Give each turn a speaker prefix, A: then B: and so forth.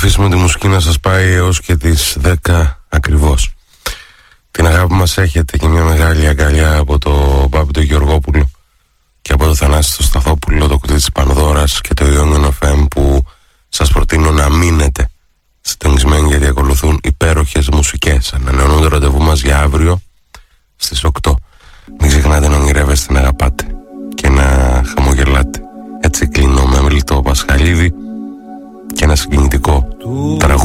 A: αφήσουμε τη μουσική να σας πάει έως και τις 10 ακριβώς. Την αγάπη μας έχετε και μια μεγάλη αγκαλιά από το Μπάμπη τον Γεωργόπουλο και από το Θανάση τον Σταθόπουλο, το κουτί της Πανδώρας και το Ionian FM, που σας προτείνω να μείνετε συντονισμένοι, γιατί ακολουθούν υπέροχες μουσικές. Ανανεώνουμε το ραντεβού μας για αύριο στις 8. Μην ξεχνάτε να ονειρεύεστε, να αγαπάτε και να χαμογελάτε. Έτσι κλείνω με Αμιλητό Πασχαλίδη και ένα συγκινητικό τραγούδι.